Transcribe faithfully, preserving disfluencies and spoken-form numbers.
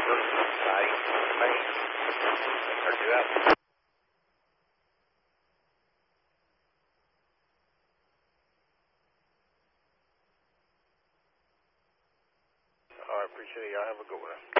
Sighting, main. Turned you out. All right, appreciate it. Y'all have a good one.